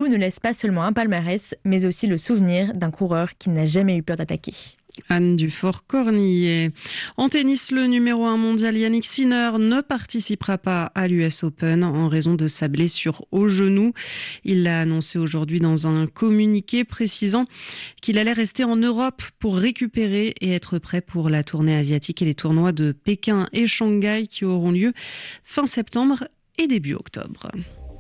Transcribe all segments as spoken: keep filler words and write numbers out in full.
coup ne laisse pas seulement un palmarès, mais aussi le souvenir d'un coureur qui n'a jamais eu peur d'attaquer. Anne Dufort-Cornillet. En tennis, le numéro un mondial Yannick Sinner ne participera pas à l'U S Open en raison de sa blessure au genou. Il l'a annoncé aujourd'hui dans un communiqué précisant qu'il allait rester en Europe pour récupérer et être prêt pour la tournée asiatique et les tournois de Pékin et Shanghai qui auront lieu fin septembre et début octobre.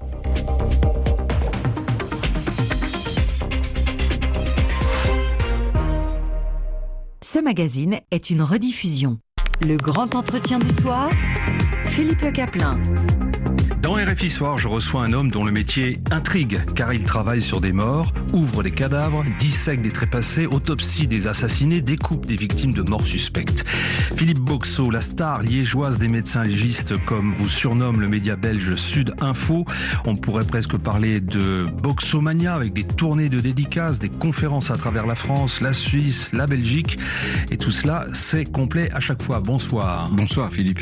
Ce magazine est une rediffusion. Le grand entretien du soir, Philippe Le Caplin. Dans R F I Soir, je reçois un homme dont le métier intrigue, car il travaille sur des morts, ouvre des cadavres, dissèque des trépassés, autopsie des assassinés, découpe des victimes de morts suspectes. Philippe Boxeau, la star liégeoise des médecins légistes, comme vous surnomme le média belge Sud Info. On pourrait presque parler de Boxomania, avec des tournées de dédicaces, des conférences à travers la France, la Suisse, la Belgique. Et tout cela, c'est complet à chaque fois. Bonsoir. Bonsoir Philippe.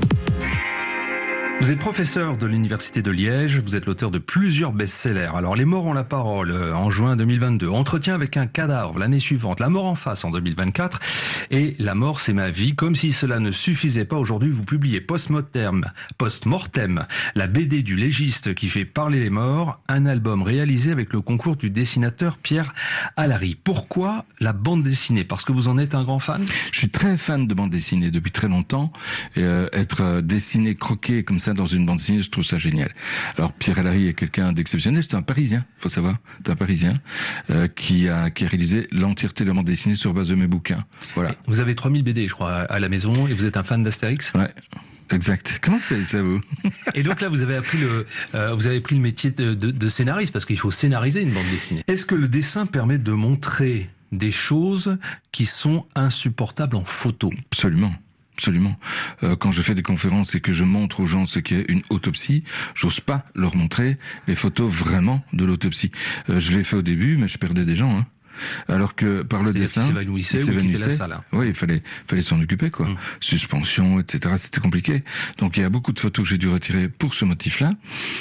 Vous êtes professeur de l'Université de Liège, vous êtes l'auteur de plusieurs best-sellers. Alors, Les morts ont la parole, en juin deux mille vingt-deux, Entretien avec un cadavre l'année suivante, La mort en face en deux mille vingt-quatre, et La mort c'est ma vie. Comme si cela ne suffisait pas, aujourd'hui vous publiez Post-Mortem, Post-Mortem, la B D du légiste qui fait parler les morts, un album réalisé avec le concours du dessinateur Pierre Allary. Pourquoi la bande dessinée? Parce que vous en êtes un grand fan? Je suis très fan de bande dessinée depuis très longtemps. Et, euh, être dessiné, croqué comme ça dans une bande dessinée, je trouve ça génial. Alors Pierre Allary est quelqu'un d'exceptionnel, c'est un Parisien, faut savoir, c'est un Parisien euh, qui a qui a réalisé l'entièreté de la bande dessinée sur base de mes bouquins. Voilà. Vous avez trois mille B D, je crois, à la maison, et vous êtes un fan d'Astérix? Ouais. Exact. Comment vous savez ça, vous? Et donc là, vous avez appris le, euh, vous avez pris le métier de, de, de scénariste, parce qu'il faut scénariser une bande dessinée. Est-ce que le dessin permet de montrer des choses qui sont insupportables en photo? Absolument. Absolument. Euh, quand je fais des conférences et que je montre aux gens ce qu'est une autopsie, j'ose pas leur montrer les photos vraiment de l'autopsie. Euh, je l'ai fait au début, mais je perdais des gens, hein. Alors que par le dessin, il s'évanouissait, il s'évanouissait. La salle, hein. Oui, il fallait, fallait s'en occuper, quoi. Mmh. Suspension, et cetera. C'était compliqué. Donc il y a beaucoup de photos que j'ai dû retirer pour ce motif-là.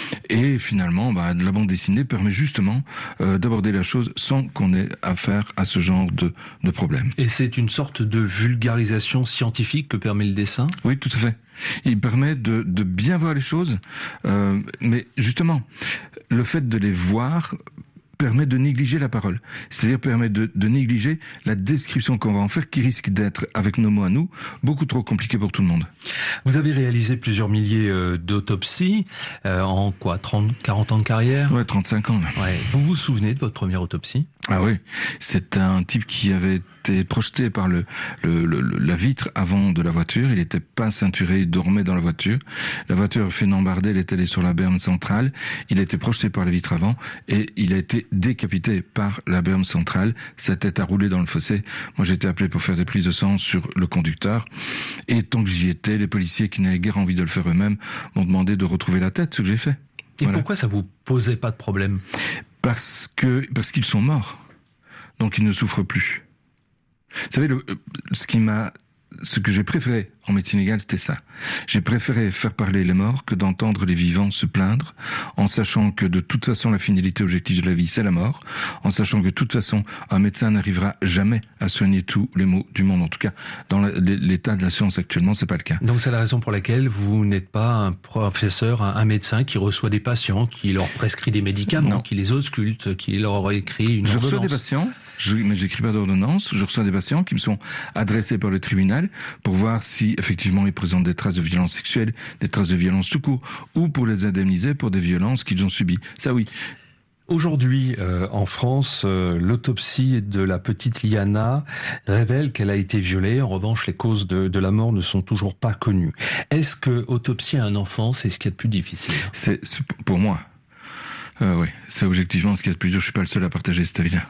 Et finalement, bah, la bande dessinée permet justement euh, d'aborder la chose sans qu'on ait affaire à ce genre de, de problème. Et c'est une sorte de vulgarisation scientifique que permet le dessin? Oui, tout à fait. Il permet de, de bien voir les choses, euh, mais justement, le fait de les voir permet de négliger la parole. C'est-à-dire permet de, de négliger la description qu'on va en faire, qui risque d'être, avec nos mots à nous, beaucoup trop compliqué pour tout le monde. Vous avez réalisé plusieurs milliers euh, d'autopsies, euh, en quoi, trente, quarante ans de carrière? Ouais, trente-cinq ans. Là. Ouais. Vous vous souvenez de votre première autopsie? Ah oui, c'est un type qui avait été projeté par le, le, le la vitre avant de la voiture. Il n'était pas ceinturé, il dormait dans la voiture. La voiture a fait une embardée, elle est allée sur la berme centrale. Il a été projeté par la vitre avant et il a été décapité par la berme centrale. Sa tête a roulé dans le fossé. Moi, j'ai été appelé pour faire des prises de sang sur le conducteur. Et tant que j'y étais, les policiers qui n'avaient guère envie de le faire eux-mêmes m'ont demandé de retrouver la tête, ce que j'ai fait. Et voilà. Pourquoi ça vous posait pas de problème? Parce que parce qu'ils sont morts, donc ils ne souffrent plus. Vous savez, le, ce qui m'a, ce que j'ai préféré en médecine légale, c'était ça. J'ai préféré faire parler les morts que d'entendre les vivants se plaindre, en sachant que de toute façon la finalité objective de la vie, c'est la mort, en sachant que de toute façon un médecin n'arrivera jamais à soigner tous les maux du monde. En tout cas, dans l'état de la science actuellement, c'est pas le cas. Donc c'est la raison pour laquelle vous n'êtes pas un professeur, un, un médecin qui reçoit des patients, qui leur prescrit des médicaments, non. qui les ausculte, qui leur écrit une Je ordonnance. reçois des patients, je, mais j'écris pas d'ordonnance. Je reçois des patients qui me sont adressés par le tribunal pour voir si effectivement ils présentent des traces de violence sexuelle, des traces de violence tout court, ou pour les indemniser pour des violences qu'ils ont subies. Ça oui. Aujourd'hui, euh, en France, euh, l'autopsie de la petite Liana révèle qu'elle a été violée. En revanche, les causes de, de la mort ne sont toujours pas connues. Est-ce que autopsier un enfant, c'est ce qu'il y a de plus difficile? C'est, c'est pour moi. Euh, oui, c'est objectivement ce qu'il y a de plus dur. Je suis pas le seul à partager cet avis-là.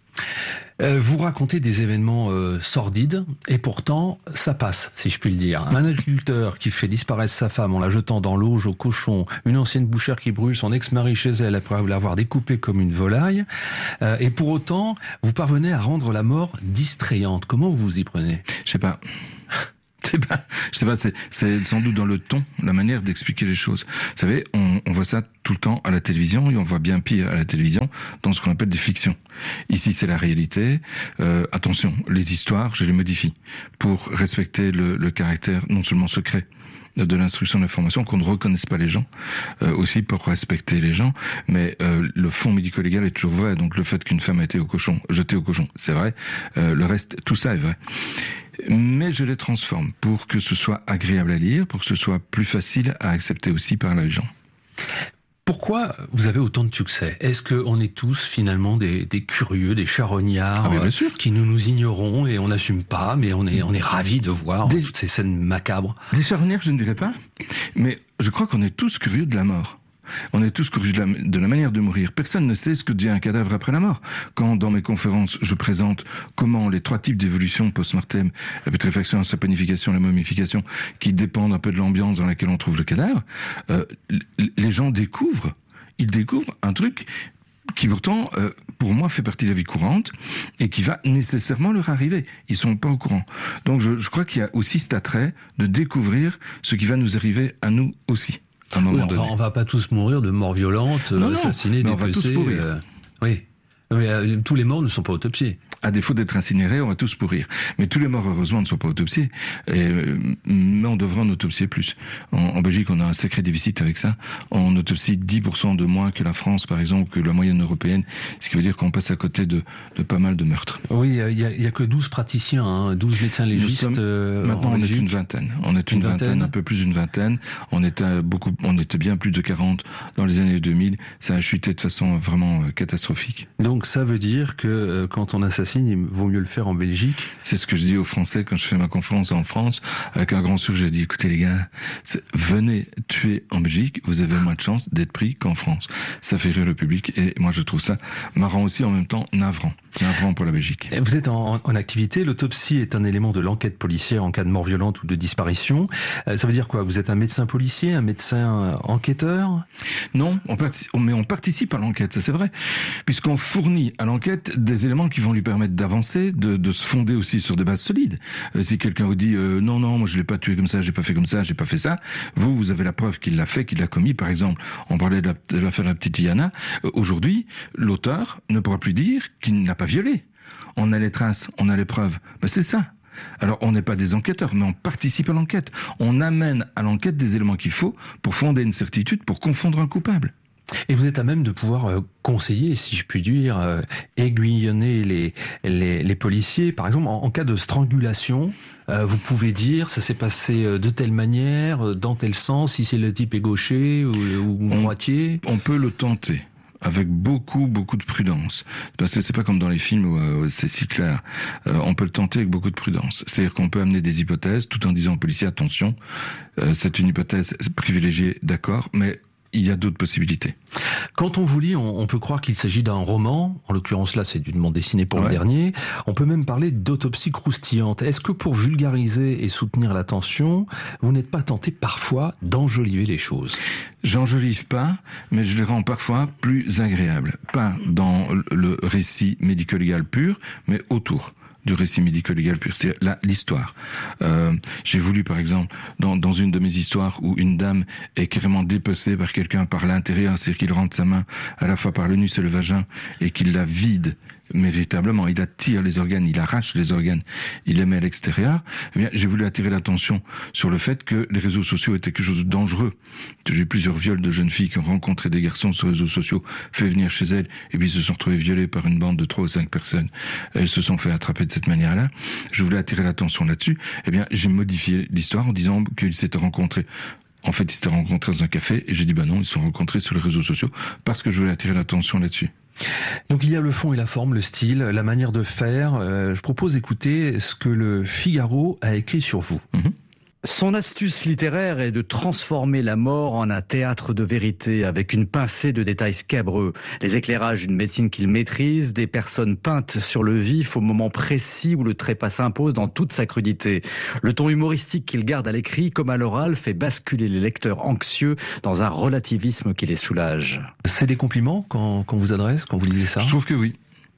Euh, vous racontez des événements euh, sordides et pourtant ça passe, si je puis le dire. Un agriculteur qui fait disparaître sa femme en la jetant dans l'auge aux cochons, une ancienne bouchère qui brûle son ex-mari chez elle après l'avoir découpé comme une volaille, euh, et pour autant vous parvenez à rendre la mort distrayante. Comment vous vous y prenez? Je sais pas. sais pas, je sais pas, c'est, c'est sans doute dans le ton, la manière d'expliquer les choses. Vous savez, on, on voit ça tout le temps à la télévision, et on voit bien pire à la télévision dans ce qu'on appelle des fictions. Ici, c'est la réalité. Euh, attention, les histoires, je les modifie pour respecter le, le caractère non seulement secret de l'instruction de l'information, qu'on ne reconnaisse pas les gens, euh, aussi pour respecter les gens, mais euh, le fond médico-légal est toujours vrai, donc le fait qu'une femme a été au cochon, jetée au cochon, c'est vrai, euh, le reste, tout ça est vrai. Mais je les transforme pour que ce soit agréable à lire, pour que ce soit plus facile à accepter aussi par les gens. Pourquoi vous avez autant de succès ? Est-ce qu'on est tous finalement des, des curieux, des charognards, ah, bien sûr. euh, qui nous nous ignorons et on n'assume pas, mais on est, on est ravis de voir des, toutes ces scènes macabres ? Des charognards, je ne dirais pas, mais je crois qu'on est tous curieux de la mort. On est tous curieux de la, de la manière de mourir. Personne ne sait ce que devient un cadavre après la mort. Quand, dans mes conférences, je présente comment les trois types d'évolution post-mortem, la putréfaction, la saponification, la momification, qui dépendent un peu de l'ambiance dans laquelle on trouve le cadavre, euh, les gens découvrent, ils découvrent un truc qui pourtant, euh, pour moi, fait partie de la vie courante et qui va nécessairement leur arriver. Ils sont pas au courant. Donc je, je crois qu'il y a aussi cet attrait de découvrir ce qui va nous arriver à nous aussi. À un moment oui, donné. On va pas tous mourir de mort violente, non, assassinés, non, dépecés. Euh, oui, mais euh, tous les morts ne sont pas autopsiés. À défaut d'être incinérés, on va tous pourrir. Mais tous les morts, heureusement, ne sont pas autopsiés. Et, mais on devrait en autopsier plus. En, en Belgique, on a un sacré déficit avec ça. On autopsie dix pour cent de moins que la France, par exemple, que la moyenne européenne. Ce qui veut dire qu'on passe à côté de, de pas mal de meurtres. Oui, il y a, y a que douze praticiens, hein, douze médecins légistes. Sommes, euh, maintenant, en on Belgique. est une vingtaine. On est une, une vingtaine, vingtaine, un peu plus d'une vingtaine. On était beaucoup, on était bien plus de quarante dans les années deux mille. Ça a chuté de façon vraiment catastrophique. Donc, ça veut dire que euh, quand on assassine, il vaut mieux le faire en Belgique. C'est ce que je dis aux Français quand je fais ma conférence en France. Avec un grand sourire, j'ai dit, écoutez les gars, venez tuer en Belgique, vous avez moins de chances d'être pris qu'en France. Ça fait rire le public et moi je trouve ça marrant aussi, en même temps navrant. Navrant pour la Belgique. Vous êtes en, en activité, l'autopsie est un élément de l'enquête policière en cas de mort violente ou de disparition. Euh, ça veut dire quoi ? Vous êtes un médecin policier, un médecin enquêteur ? Non, on participe, mais on participe à l'enquête, ça c'est vrai, puisqu'on fournit à l'enquête des éléments qui vont lui permettre d'avancer, de, de se fonder aussi sur des bases solides. Euh, si quelqu'un vous dit euh, non, non, moi je l'ai pas tué comme ça, j'ai pas fait comme ça, j'ai pas fait ça, vous, vous avez la preuve qu'il l'a fait, qu'il l'a commis. Par exemple, on parlait de, la, de l'affaire de la petite Yana. Euh, aujourd'hui, l'auteur ne pourra plus dire qu'il n'a pas violé. On a les traces, on a les preuves. Ben, c'est ça. Alors, on n'est pas des enquêteurs, mais on participe à l'enquête. On amène à l'enquête des éléments qu'il faut pour fonder une certitude, pour confondre un coupable. Et vous êtes à même de pouvoir euh, conseiller, si je puis dire, euh, aiguillonner les, les, les policiers. Par exemple, en, en cas de strangulation, euh, vous pouvez dire ça s'est passé de telle manière, dans tel sens, si c'est le type est gaucher ou, ou droitier. On peut le tenter. Avec beaucoup, beaucoup de prudence. Parce que c'est pas comme dans les films où euh, c'est si clair. Euh, on peut le tenter avec beaucoup de prudence. C'est-à-dire qu'on peut amener des hypothèses tout en disant au policier, attention, euh, c'est une hypothèse privilégiée, d'accord, mais il y a d'autres possibilités. Quand on vous lit, on, on peut croire qu'il s'agit d'un roman. En l'occurrence, là, c'est d'une bande dessinée pour ouais. le dernier. On peut même parler d'autopsie croustillante. Est-ce que pour vulgariser et soutenir l'attention, vous n'êtes pas tenté parfois d'enjoliver les choses ? J'enjolive pas, mais je les rends parfois plus agréables. Pas dans le récit médico-légal pur, mais autour du récit médico-légal pur, c'est là l'histoire. Euh, j'ai voulu, par exemple, dans, dans une de mes histoires où une dame est carrément dépecée par quelqu'un par l'intérieur, c'est-à-dire qu'il rentre sa main à la fois par le nus et le vagin et qu'il la vide, mais véritablement, il attire les organes, il arrache les organes, il les met à l'extérieur. Eh bien, j'ai voulu attirer l'attention sur le fait que les réseaux sociaux étaient quelque chose de dangereux. J'ai plusieurs viols de jeunes filles qui ont rencontré des garçons sur les réseaux sociaux, fait venir chez elles, et puis se sont retrouvées violées par une bande de trois ou cinq personnes. Elles se sont fait attraper de cette manière-là. Je voulais attirer l'attention là-dessus. Eh bien, j'ai modifié l'histoire en disant qu'ils s'étaient rencontrés. En fait, ils s'étaient rencontrés dans un café, et j'ai dit, bah non, ils se sont rencontrés sur les réseaux sociaux, parce que je voulais attirer l'attention là-dessus. Donc il y a le fond et la forme, le style, la manière de faire. Euh, je propose d'écouter ce que le Figaro a écrit sur vous. Mmh. Son astuce littéraire est de transformer la mort en un théâtre de vérité avec une pincée de détails scabreux. Les éclairages d'une médecine qu'il maîtrise, des personnes peintes sur le vif au moment précis où le trépas s'impose dans toute sa crudité. Le ton humoristique qu'il garde à l'écrit comme à l'oral fait basculer les lecteurs anxieux dans un relativisme qui les soulage. C'est des compliments quand, quand vous adresse, quand vous lisez ça ? Je trouve que oui.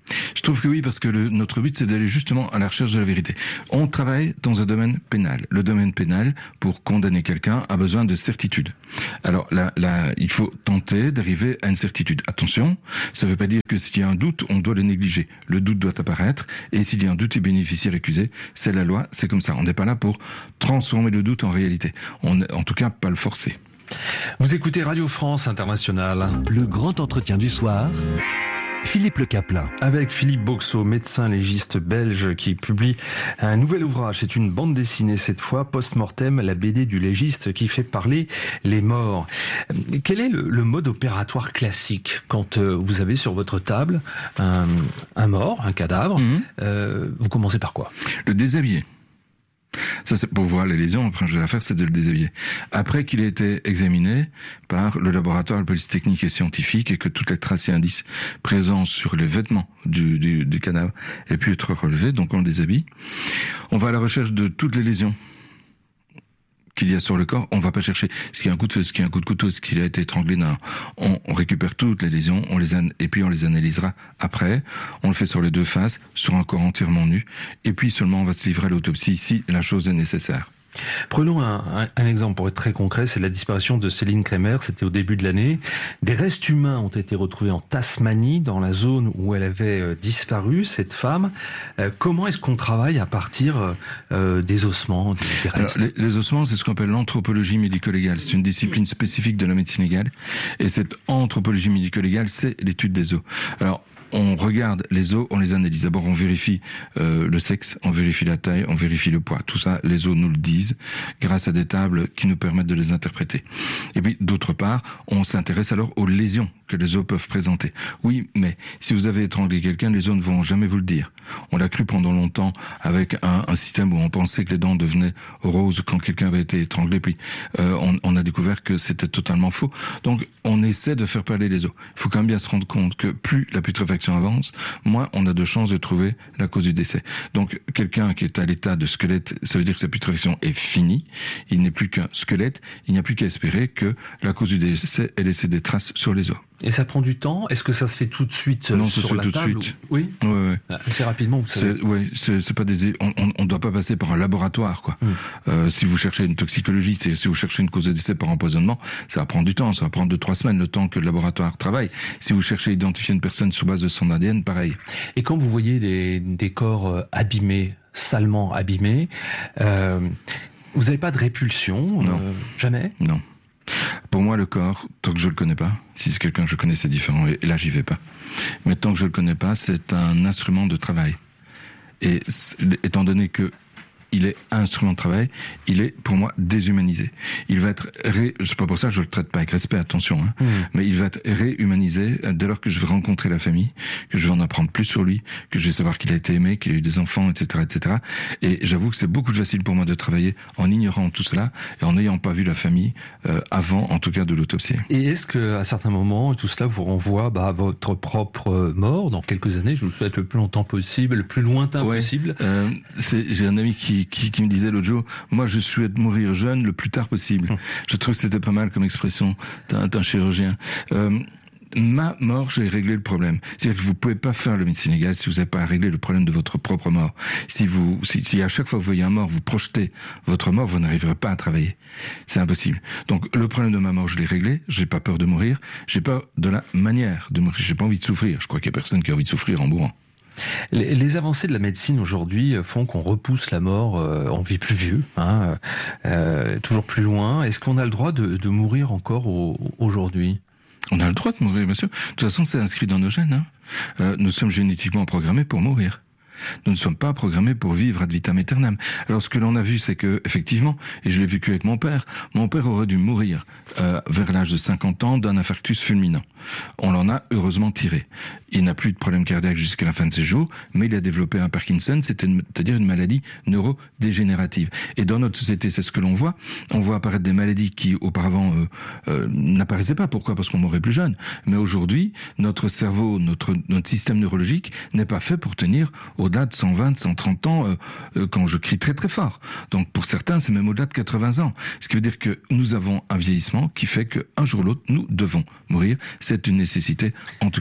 Je trouve que oui, parce que le, notre but, c'est d'aller justement à la recherche de la vérité. On travaille dans un domaine pénal. Le domaine pénal, pour condamner quelqu'un, a besoin de certitude. Alors là, là, il faut tenter d'arriver à une certitude. Attention, ça ne veut pas dire que s'il y a un doute, on doit le négliger. Le doute doit apparaître, et s'il y a un doute, il bénéficie à l'accusé. C'est la loi, c'est comme ça. On n'est pas là pour transformer le doute en réalité. On, en tout cas, pas le forcer. Vous écoutez Radio France Internationale. Le grand entretien du soir. Philippe Le Caplin. Avec Philippe Boxeau, médecin légiste belge qui publie un nouvel ouvrage. C'est une bande dessinée cette fois, Post-Mortem, la B D du légiste qui fait parler les morts. Quel est le, le mode opératoire classique quand euh, vous avez sur votre table un, un mort, un cadavre? Mmh. euh, Vous commencez par quoi? Le déshabiller. Ça, c'est pour voir les lésions. Après, je vais faire, c'est de le déshabiller. Après qu'il ait été examiné par le laboratoire de police technique et scientifique et que toutes les traces et indices présents sur les vêtements du, du, du cadavre aient pu être relevés, donc on le déshabille. On va à la recherche de toutes les lésions qu'il y a sur le corps. On va pas chercher ce qui est un coup de feu, ce qui est un coup de couteau, ce qui a été étranglé. Non. On, on récupère toutes les lésions, on les an... et puis on les analysera après. On le fait sur les deux faces, sur un corps entièrement nu, et puis seulement on va se livrer à l'autopsie si la chose est nécessaire. Prenons un, un, un exemple pour être très concret, c'est la disparition de Céline Kremer, c'était au début de l'année. Des restes humains ont été retrouvés en Tasmanie, dans la zone où elle avait euh, disparu, cette femme. Euh, comment est-ce qu'on travaille à partir euh, des ossements, des restes? Alors, les, les ossements, c'est ce qu'on appelle l'anthropologie médico-légale. C'est une discipline spécifique de la médecine légale. Et cette anthropologie médico-légale, c'est l'étude des os. Alors, on regarde les os, on les analyse. D'abord, on vérifie euh, le sexe, on vérifie la taille, on vérifie le poids. Tout ça, les os nous le disent, grâce à des tables qui nous permettent de les interpréter. Et puis, d'autre part, on s'intéresse alors aux lésions que les os peuvent présenter. Oui, mais si vous avez étranglé quelqu'un, les os ne vont jamais vous le dire. On l'a cru pendant longtemps avec un, un système où on pensait que les dents devenaient roses quand quelqu'un avait été étranglé. Puis, euh, on, on a découvert que c'était totalement faux. Donc, on essaie de faire parler les os. Il faut quand même bien se rendre compte que plus la putréfaction avance, moins on a de chances de trouver la cause du décès. Donc, quelqu'un qui est à l'état de squelette, ça veut dire que sa putréfaction est finie. Il n'est plus qu'un squelette. Il n'y a plus qu'à espérer que la cause du décès ait laissé des traces sur les os. Et ça prend du temps? Est-ce que ça se fait tout de suite non, sur ça se fait la tout table de suite. Ou... Oui. Ouais, ouais. Assez rapidement, vous savez. C'est, ouais, c'est, c'est pas des, on, on, on doit pas passer par un laboratoire, quoi. Mm. Euh, si vous cherchez une toxicologie, c'est, si vous cherchez une cause de décès par empoisonnement, ça va prendre du temps, ça va prendre deux, trois semaines, le temps que le laboratoire travaille. Si vous cherchez à identifier une personne sur base de son A D N, pareil. Et quand vous voyez des, des corps abîmés, salement abîmés, euh, vous n'avez pas de répulsion? Non. Euh, jamais? Non. Pour moi, le corps, tant que je le connais pas, si c'est quelqu'un que je connais, c'est différent, et là, j'y vais pas. Mais tant que je le connais pas, c'est un instrument de travail. Et étant donné que il est un instrument de travail, il est, pour moi, déshumanisé. Il va être ré... c'est pas pour ça que je le traite pas avec respect, attention, hein. Mmh. Mais il va être réhumanisé dès lors que je vais rencontrer la famille, que je vais en apprendre plus sur lui, que je vais savoir qu'il a été aimé, qu'il a eu des enfants, et cetera, et cetera. Et j'avoue que c'est beaucoup plus facile pour moi de travailler en ignorant tout cela et en n'ayant pas vu la famille euh, avant, en tout cas, de l'autopsie. Et est-ce que, à certains moments, tout cela vous renvoie bah, à votre propre mort dans quelques années? Je vous le souhaite le plus longtemps possible, le plus lointain ouais, possible. Euh, c'est, j'ai un ami qui Qui, qui me disait l'autre jour, moi je souhaite mourir jeune le plus tard possible. Mmh. Je trouve que c'était pas mal comme expression. T'es un, t'es un chirurgien. Euh, ma mort, j'ai réglé le problème. C'est-à-dire que vous pouvez pas faire le médecine légale si vous n'avez pas réglé le problème de votre propre mort. Si vous, si, si à chaque fois que vous voyez un mort, vous projetez votre mort, vous n'arriverez pas à travailler. C'est impossible. Donc le problème de ma mort, je l'ai réglé. J'ai pas peur de mourir. J'ai peur de la manière de mourir. J'ai pas envie de souffrir. Je crois qu'il y a personne qui a envie de souffrir en mourant. Les, les avancées de la médecine aujourd'hui font qu'on repousse la mort, euh, on vit plus vieux, hein, euh, toujours plus loin. Est-ce qu'on a le droit de, de mourir encore au, aujourd'hui? On a le droit de mourir, bien sûr. De toute façon, c'est inscrit dans nos gènes. Hein. Euh, nous sommes génétiquement programmés pour mourir. Nous ne sommes pas programmés pour vivre ad vitam aeternam. Alors ce que l'on a vu, c'est que effectivement, et je l'ai vécu avec mon père, mon père aurait dû mourir euh, vers l'âge de cinquante ans d'un infarctus fulminant. On l'en a heureusement tiré. Il n'a plus de problème cardiaque jusqu'à la fin de ses jours, mais il a développé un Parkinson, c'est-à-dire une maladie neurodégénérative. Et dans notre société, c'est ce que l'on voit. On voit apparaître des maladies qui auparavant euh, euh, n'apparaissaient pas. Pourquoi? Parce qu'on mourait plus jeune. Mais aujourd'hui, notre cerveau, notre, notre système neurologique n'est pas fait pour tenir au-delà de cent vingt, cent trente ans euh, euh, quand je crie très très fort. Donc pour certains, c'est même au-delà de quatre-vingts ans. Ce qui veut dire que nous avons un vieillissement qui fait qu'un jour ou l'autre, nous devons mourir. C'est une nécessité, en tout cas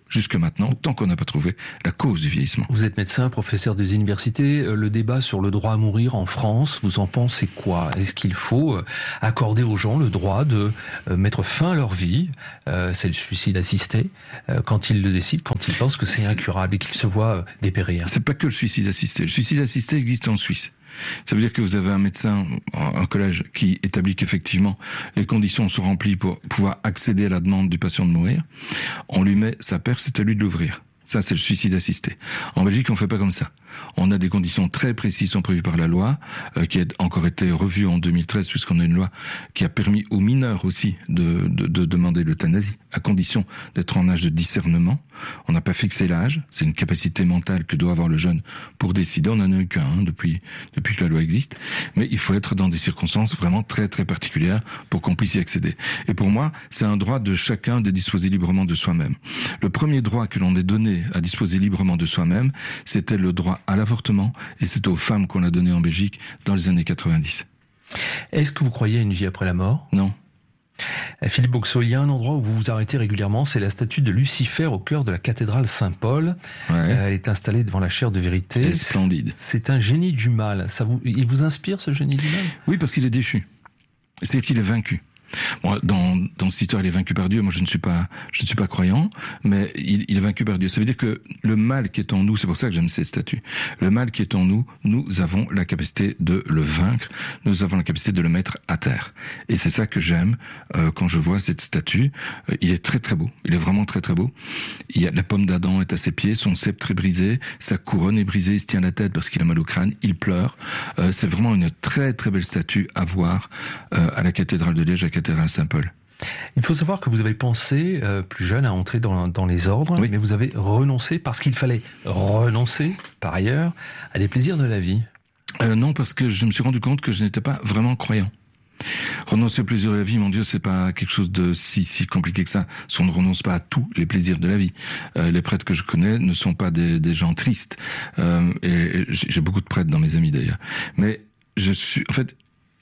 jusque maintenant, tant qu'on n'a pas trouvé la cause du vieillissement. Vous êtes médecin, professeur des universités. Le débat sur le droit à mourir en France, vous en pensez quoi? Est-ce qu'il faut accorder aux gens le droit de mettre fin à leur vie, euh, c'est le suicide assisté, euh, quand ils le décident, quand ils pensent que c'est, c'est incurable et qu'ils se voient dépérir? C'est pas que le suicide assisté. Le suicide assisté existe en Suisse. Ça veut dire que vous avez un médecin en collège qui établit qu'effectivement les conditions sont remplies pour pouvoir accéder à la demande du patient de mourir. On lui met sa perche, c'est à lui de l'ouvrir. Ça, c'est le suicide assisté. En Belgique, on fait pas comme ça. On a des conditions très précises sont prévues par la loi, euh, qui a encore été revue en deux mille treize, puisqu'on a une loi qui a permis aux mineurs aussi de, de, de demander l'euthanasie, à condition d'être en âge de discernement. On n'a pas fixé l'âge, c'est une capacité mentale que doit avoir le jeune pour décider. On n'en a eu qu'un hein, depuis, depuis que la loi existe. Mais il faut être dans des circonstances vraiment très très particulières pour qu'on puisse y accéder. Et pour moi, c'est un droit de chacun de disposer librement de soi-même. Le premier droit que l'on ait donné à disposer librement de soi-même, c'était le droit à l'avortement, et c'est aux femmes qu'on l'a donné en Belgique dans les années quatre-vingt-dix. Est-ce que vous croyez à une vie après la mort? Non. Philippe Boxeau, il y a un endroit où vous vous arrêtez régulièrement, c'est la statue de Lucifer au cœur de la cathédrale Saint-Paul. Ouais. Euh, elle est installée devant la chaire de vérité. C'est splendide. C'est un génie du mal. Ça vous, il vous inspire, ce génie du mal? Oui, parce qu'il est déchu. C'est-à-dire qu'il est vaincu. Bon, dans, dans cette histoire, il est vaincu par Dieu. Moi, je ne suis pas, je ne suis pas croyant, mais il, il est vaincu par Dieu. Ça veut dire que le mal qui est en nous, c'est pour ça que j'aime ces statues. Le mal qui est en nous, nous avons la capacité de le vaincre. Nous avons la capacité de le mettre à terre. Et c'est ça que j'aime euh, quand je vois cette statue. Euh, il est très très beau. Il est vraiment très très beau. Il y a la pomme d'Adam est à ses pieds, son sceptre est brisé, sa couronne est brisée. Il se tient la tête parce qu'il a mal au crâne. Il pleure. Euh, c'est vraiment une très très belle statue à voir euh, à la cathédrale de Liège, à la cathédrale Saint-Paul. Il faut savoir que vous avez pensé, euh, plus jeune, à entrer dans, dans les ordres, oui. mais vous avez renoncé parce qu'il fallait renoncer, par ailleurs, à des plaisirs de la vie. Euh, non, parce que je me suis rendu compte que je n'étais pas vraiment croyant. Renoncer aux plaisirs de la vie, mon Dieu, c'est pas quelque chose de si si compliqué que ça. Si on ne renonce pas à tous les plaisirs de la vie. Euh, les prêtres que je connais ne sont pas des, des gens tristes. Euh, et j'ai beaucoup de prêtres dans mes amis d'ailleurs. Mais je suis, en fait,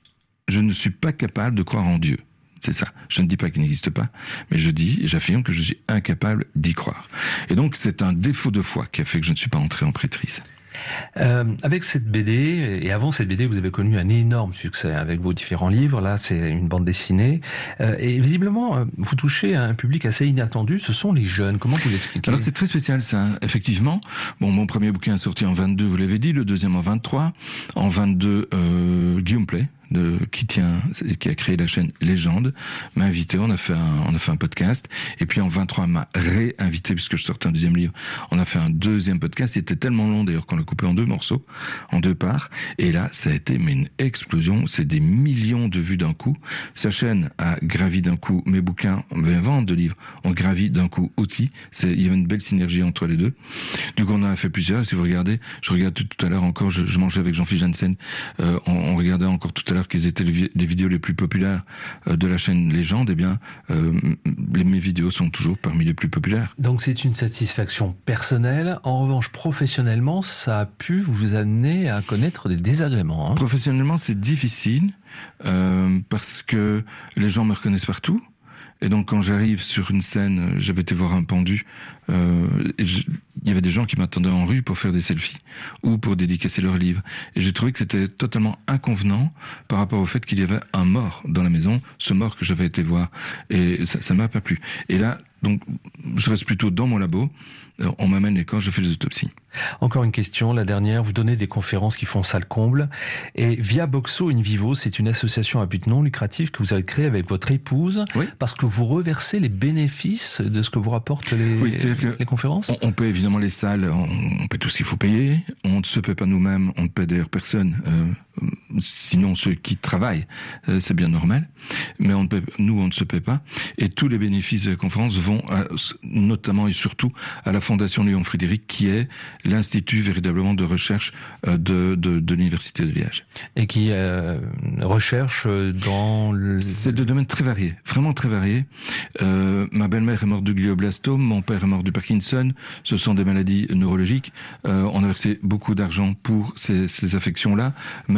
je ne suis pas capable de croire en Dieu. C'est ça. Je ne dis pas qu'il n'existe pas, mais je dis et j'affirme que je suis incapable d'y croire. Et donc, c'est un défaut de foi qui a fait que je ne suis pas entré en prêtrise. Euh, avec cette B D, et avant cette B D, vous avez connu un énorme succès avec vos différents livres. Là, c'est une bande dessinée. Euh, et visiblement, vous touchez à un public assez inattendu. Ce sont les jeunes. Comment vous l'expliquez? Alors, c'est très spécial, ça. Effectivement. Bon, mon premier bouquin est sorti en vingt-deux, vous l'avez dit. Le deuxième en vingt-trois. En vingt-deux, euh, Guillaume Play, de, qui tient, qui a créé la chaîne Légende, m'a invité. On a fait un, on a fait un podcast. Et puis en vingt-trois, m'a réinvité puisque je sortais un deuxième livre. On a fait un deuxième podcast. Il était tellement long d'ailleurs qu'on l'a coupé en deux morceaux, en deux parts. Et là, ça a été mais une explosion. C'est des millions de vues d'un coup. Sa chaîne a gravi d'un coup. Mes bouquins, mes ventes de livres ont gravi d'un coup aussi. C'est, il y avait une belle synergie entre les deux. Du coup, on en a fait plusieurs. Si vous regardez, je regarde tout, tout à l'heure encore. Je, je mangeais avec Jean-Philippe Janssen. Euh, on, on regardait encore tout à l'heure quelles étaient les, les vidéos les plus populaires euh, de la chaîne Légende. Eh bien, euh, les, mes vidéos sont toujours parmi les plus populaires. Donc, c'est une satisfaction personnelle. En revanche, professionnellement, ça a pu vous amener à connaître des désagréments. Hein. Professionnellement, c'est difficile euh, parce que les gens me reconnaissent partout. Et donc, quand j'arrive sur une scène, j'avais été voir un pendu, euh, et je, il y avait des gens qui m'attendaient en rue pour faire des selfies ou pour dédicacer leurs livres. Et j'ai trouvé que c'était totalement inconvenant par rapport au fait qu'il y avait un mort dans la maison, ce mort que j'avais été voir. Et ça, ça m'a pas plu. Et là, donc, je reste plutôt dans mon labo. On m'amène les corps, je fais les autopsies. Encore une question, la dernière. Vous donnez des conférences qui font salle comble. Et Via Boxeau in Vivo, c'est une association à but non lucratif que vous avez créée avec votre épouse. Oui. Parce que vous reversez les bénéfices de ce que vous rapportent les, oui, c'est-à-dire que les conférences. On, on paie évidemment les salles, on, on paie tout ce qu'il faut payer. On ne se paie pas nous-mêmes, on ne paie d'ailleurs personne. Euh, sinon, ceux qui travaillent, euh, c'est bien normal. Mais on ne paie, nous, on ne se paie pas. Et tous les bénéfices de la conférence vont à, notamment et surtout à la Fondation Léon Frédéric, qui est l'institut véritablement de recherche de, de, de l'Université de Liège. Et qui euh, recherche dans le... C'est de domaines très variés, vraiment très variés. Euh, ma belle-mère est morte du glioblastome, mon père est mort du Parkinson, ce sont des maladies neurologiques. Euh, on a versé beaucoup d'argent pour ces, ces affections-là. Même chose pour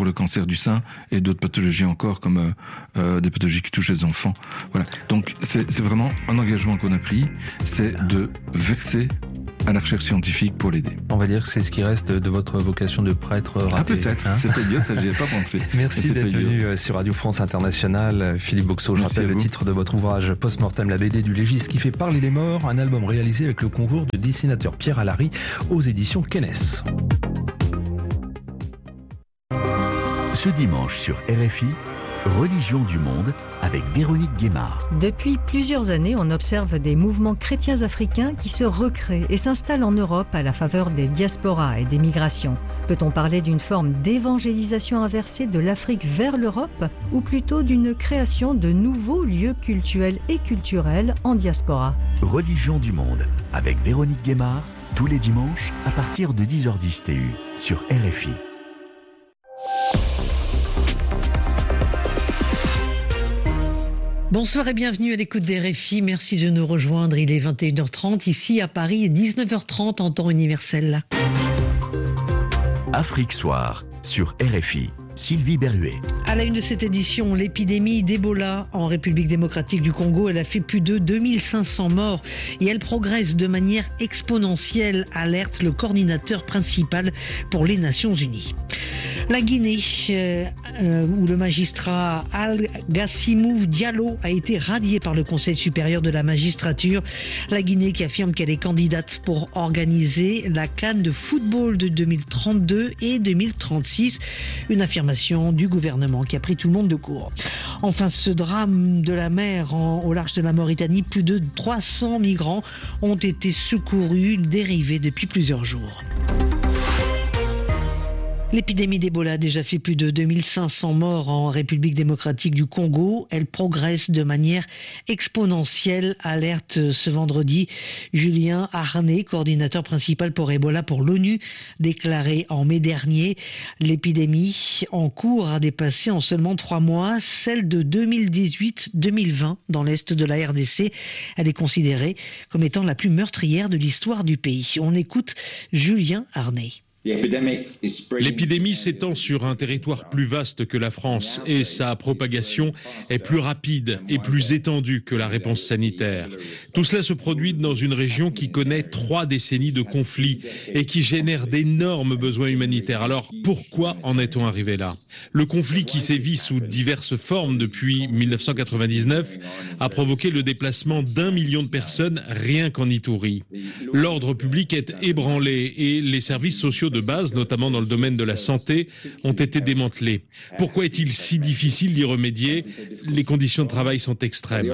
pour le cancer du sein et d'autres pathologies encore, comme euh, euh, des pathologies qui touchent les enfants. Voilà. Donc c'est, c'est vraiment un engagement qu'on a pris, c'est de verser à la recherche scientifique pour l'aider. On va dire que c'est ce qui reste de votre vocation de prêtre raté. Ah peut-être, hein, c'est payeux, ça j'y ai pas pensé. Merci d'être venu sur Radio France Internationale. Philippe Boxeau, je rappelle le titre de votre ouvrage Post-Mortem, la B D du légiste qui fait parler les morts, un album réalisé avec le concours du dessinateur Pierre Allary aux éditions Kennes. Ce dimanche sur R F I, Religion du monde avec Véronique Guémard. Depuis plusieurs années, on observe des mouvements chrétiens africains qui se recréent et s'installent en Europe à la faveur des diasporas et des migrations. Peut-on parler d'une forme d'évangélisation inversée de l'Afrique vers l'Europe ou plutôt d'une création de nouveaux lieux cultuels et culturels en diaspora ? Religion du monde avec Véronique Guémard, tous les dimanches à partir de dix heures dix T U sur R F I. Bonsoir et bienvenue à l'écoute des R F I. Merci de nous rejoindre. Il est vingt et une heures trente ici à Paris et dix-neuf heures trente en temps universel. Afrique Soir sur R F I. Sylvie Berruet. À la une de cette édition, l'épidémie d'Ebola en République démocratique du Congo, elle a fait plus de deux mille cinq cents morts et elle progresse de manière exponentielle, alerte le coordinateur principal pour les Nations Unies. La Guinée, euh, euh, où le magistrat Al-Gassimou Diallo a été radié par le Conseil supérieur de la magistrature. La Guinée qui affirme qu'elle est candidate pour organiser la CAN de football de deux mille trente-deux et deux mille trente-six. Une affirmation du gouvernement qui a pris tout le monde de court. Enfin, ce drame de la mer en, au large de la Mauritanie, plus de trois cents migrants ont été secourus, dérivés depuis plusieurs jours. L'épidémie d'Ebola a déjà fait plus de deux mille cinq cents morts en République démocratique du Congo. Elle progresse de manière exponentielle, alerte ce vendredi Julien Arnay, coordinateur principal pour Ebola pour l'ONU, déclaré en mai dernier. L'épidémie en cours a dépassé en seulement trois mois celle de deux mille dix-huit deux mille vingt dans l'est de la R D C. Elle est considérée comme étant la plus meurtrière de l'histoire du pays. On écoute Julien Arnay. L'épidémie s'étend sur un territoire plus vaste que la France et sa propagation est plus rapide et plus étendue que la réponse sanitaire. Tout cela se produit dans une région qui connaît trois décennies de conflits et qui génère d'énormes besoins humanitaires. Alors pourquoi en est-on arrivé là ? Le conflit qui sévit sous diverses formes depuis mille neuf cent quatre-vingt-dix-neuf a provoqué le déplacement d'un million de personnes rien qu'en Ituri. L'ordre public est ébranlé et les services sociaux de base, notamment dans le domaine de la santé, ont été démantelés. Pourquoi est-il si difficile d'y remédier ? Les conditions de travail sont extrêmes.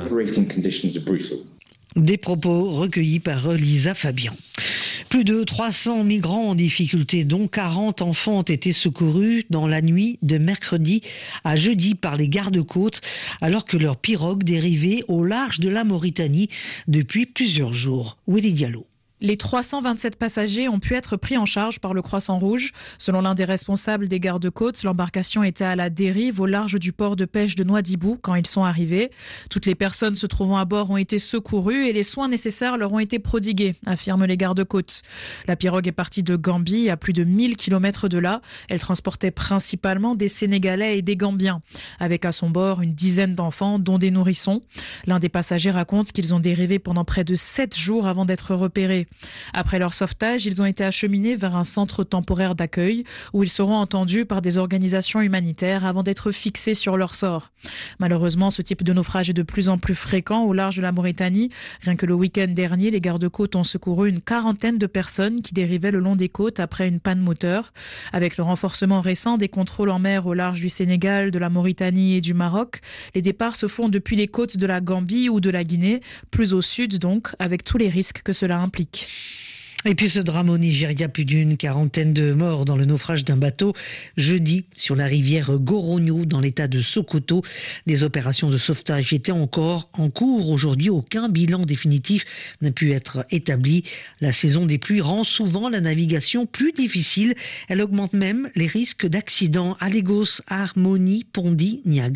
Des propos recueillis par Lisa Fabian. Plus de trois cents migrants en difficulté, dont quarante enfants, ont été secourus dans la nuit de mercredi à jeudi par les gardes-côtes, alors que leur pirogue dérivait au large de la Mauritanie depuis plusieurs jours. Willy Diallo. Les trois cent vingt-sept passagers ont pu être pris en charge par le Croissant Rouge. Selon l'un des responsables des gardes-côtes, l'embarcation était à la dérive au large du port de pêche de Nouadhibou quand ils sont arrivés. Toutes les personnes se trouvant à bord ont été secourues et les soins nécessaires leur ont été prodigués, affirment les gardes-côtes. La pirogue est partie de Gambie, à plus de mille kilomètres de là. Elle transportait principalement des Sénégalais et des Gambiens, avec à son bord une dizaine d'enfants, dont des nourrissons. L'un des passagers raconte qu'ils ont dérivé pendant près de sept jours avant d'être repérés. Après leur sauvetage, ils ont été acheminés vers un centre temporaire d'accueil où ils seront entendus par des organisations humanitaires avant d'être fixés sur leur sort. Malheureusement, ce type de naufrage est de plus en plus fréquent au large de la Mauritanie. Rien que le week-end dernier, les gardes-côtes ont secouru une quarantaine de personnes qui dérivaient le long des côtes après une panne moteur. Avec le renforcement récent des contrôles en mer au large du Sénégal, de la Mauritanie et du Maroc, les départs se font depuis les côtes de la Gambie ou de la Guinée, plus au sud donc, avec tous les risques que cela implique. Et puis ce drame au Nigeria, plus d'une quarantaine de morts dans le naufrage d'un bateau jeudi sur la rivière Goronyo dans l'état de Sokoto. Des opérations de sauvetage étaient encore en cours. Aujourd'hui, aucun bilan définitif n'a pu être établi. La saison des pluies rend souvent la navigation plus difficile. Elle augmente même les risques d'accidents à Lagos, Harmony, Pondi, Niaga.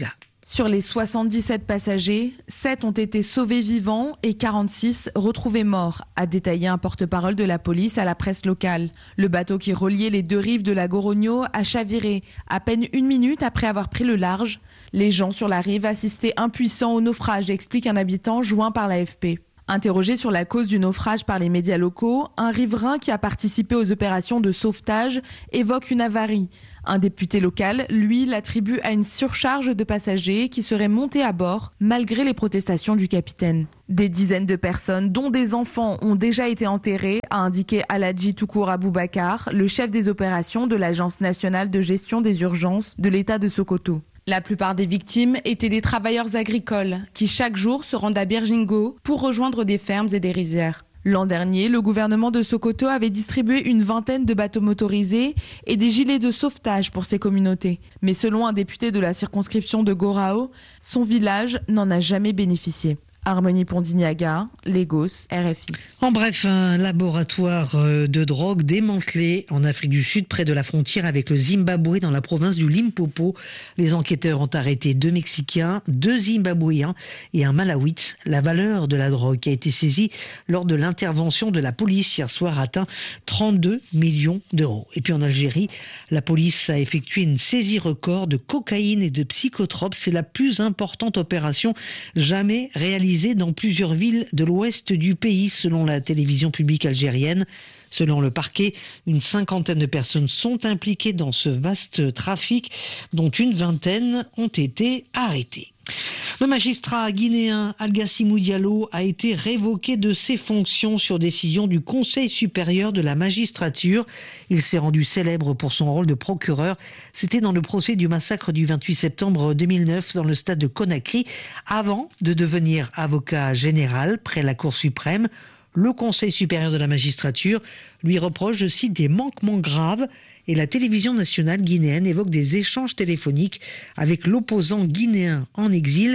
Sur les soixante-dix-sept passagers, sept ont été sauvés vivants et quarante-six retrouvés morts, a détaillé un porte-parole de la police à la presse locale. Le bateau qui reliait les deux rives de la Gorogno a chaviré à peine une minute après avoir pris le large. Les gens sur la rive assistaient impuissants au naufrage, explique un habitant joint par l'A F P. Interrogé sur la cause du naufrage par les médias locaux, un riverain qui a participé aux opérations de sauvetage évoque une avarie. Un député local, lui, l'attribue à une surcharge de passagers qui seraient montés à bord malgré les protestations du capitaine. Des dizaines de personnes, dont des enfants, ont déjà été enterrées, a indiqué Aladji Toukour Aboubakar, le chef des opérations de l'Agence nationale de gestion des urgences de l'État de Sokoto. La plupart des victimes étaient des travailleurs agricoles qui chaque jour se rendent à Birjingo pour rejoindre des fermes et des rizières. L'an dernier, le gouvernement de Sokoto avait distribué une vingtaine de bateaux motorisés et des gilets de sauvetage pour ces communautés. Mais selon un député de la circonscription de Gorao, son village n'en a jamais bénéficié. Harmonie Pondignaga, Lagos, R F I. En bref, un laboratoire de drogue démantelé en Afrique du Sud, près de la frontière avec le Zimbabwe, dans la province du Limpopo. Les enquêteurs ont arrêté deux Mexicains, deux Zimbabwéens et un Malawite. La valeur de la drogue qui a été saisie lors de l'intervention de la police hier soir atteint trente-deux millions d'euros. Et puis en Algérie, la police a effectué une saisie record de cocaïne et de psychotropes. C'est la plus importante opération jamais réalisée dans plusieurs villes de l'ouest du pays, selon la télévision publique algérienne. Selon le parquet, une cinquantaine de personnes sont impliquées dans ce vaste trafic, dont une vingtaine ont été arrêtées. Le magistrat guinéen Algassimou Diallo a été révoqué de ses fonctions sur décision du Conseil supérieur de la magistrature. Il s'est rendu célèbre pour son rôle de procureur. C'était dans le procès du massacre du vingt-huit septembre deux mille neuf dans le stade de Conakry, avant de devenir avocat général près la Cour suprême. Le Conseil supérieur de la magistrature lui reproche, je cite, des manquements graves, et la télévision nationale guinéenne évoque des échanges téléphoniques avec l'opposant guinéen en exil,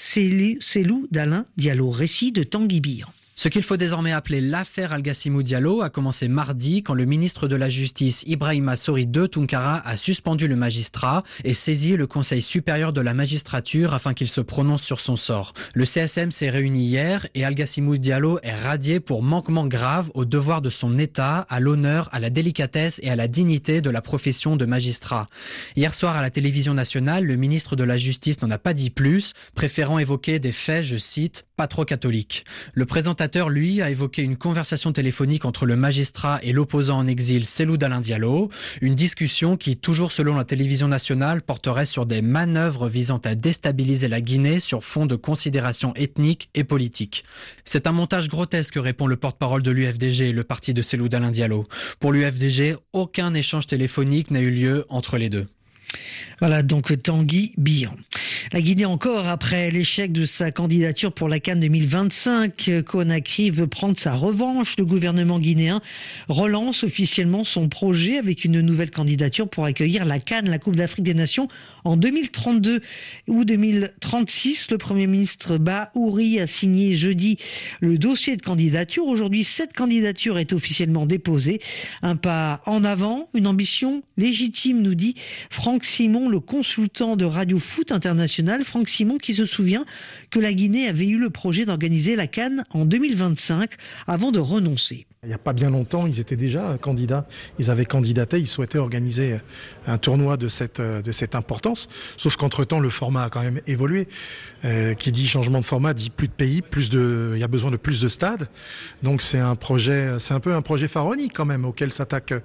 Cellou Dalein Diallo. Récit de Tanguy Bihan. Ce qu'il faut désormais appeler l'affaire Algassimou Diallo a commencé mardi quand le ministre de la Justice Ibrahima Sori deux Tounkara a suspendu le magistrat et saisi le Conseil supérieur de la magistrature afin qu'il se prononce sur son sort. Le C S M s'est réuni hier et Algassimou Diallo est radié pour manquement grave au devoir de son État, à l'honneur, à la délicatesse et à la dignité de la profession de magistrat. Hier soir à la télévision nationale, le ministre de la Justice n'en a pas dit plus, préférant évoquer des faits, je cite, pas trop catholiques. Le présentateur, lui, a évoqué une conversation téléphonique entre le magistrat et l'opposant en exil Cellou Dalein Diallo, une discussion qui, toujours selon la télévision nationale, porterait sur des manœuvres visant à déstabiliser la Guinée sur fond de considérations ethniques et politiques. C'est un montage grotesque, répond le porte-parole de l'U F D G, le parti de Cellou Dalein Diallo. Pour l'U F D G, aucun échange téléphonique n'a eu lieu entre les deux. Voilà donc Tanguy Bihan. La Guinée encore, après l'échec de sa candidature pour la CAN deux mille vingt-cinq, Conakry veut prendre sa revanche. Le gouvernement guinéen relance officiellement son projet avec une nouvelle candidature pour accueillir la CAN, la Coupe d'Afrique des Nations, en deux mille trente-deux ou deux mille trente-six. Le Premier ministre Bahouri a signé jeudi le dossier de candidature. Aujourd'hui, cette candidature est officiellement déposée. Un pas en avant, une ambition légitime, nous dit Franck Simon, le consultant de Radio Foot International. Franck Simon qui se souvient que la Guinée avait eu le projet d'organiser la CAN en deux mille vingt-cinq avant de renoncer. Il n'y a pas bien longtemps, ils étaient déjà candidats, ils avaient candidaté, ils souhaitaient organiser un tournoi de cette, de cette importance, sauf qu'entre-temps, le format a quand même évolué. Euh, qui dit changement de format dit plus de pays, plus de, il y a besoin de plus de stades. Donc c'est un projet, c'est un peu un projet pharaonique quand même, auquel s'attaque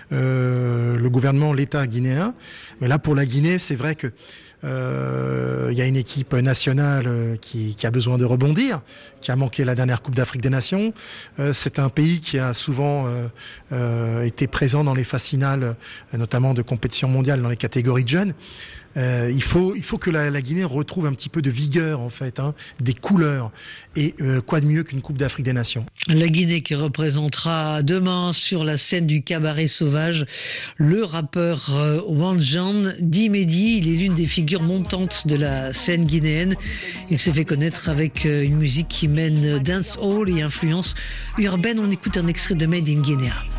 euh, le gouvernement, l'État guinéen. Mais là, pour la Guinée, c'est vrai que Euh, il y a une équipe nationale qui, qui a besoin de rebondir, qui a manqué la dernière Coupe d'Afrique des Nations. Euh, c'est un pays qui a souvent euh, euh, été présent dans les phases finales, notamment de compétition mondiale dans les catégories de jeunes. Euh, il faut, il faut que la, la Guinée retrouve un petit peu de vigueur, en fait, hein, des couleurs. Et euh, quoi de mieux qu'une Coupe d'Afrique des Nations? La Guinée qui représentera demain sur la scène du cabaret sauvage le rappeur euh, Wanjan Dimedi. Il est l'une des figures montantes de la scène guinéenne. Il s'est fait connaître avec euh, une musique qui mène dancehall et influence urbaine. On écoute un extrait de Made in Guinea.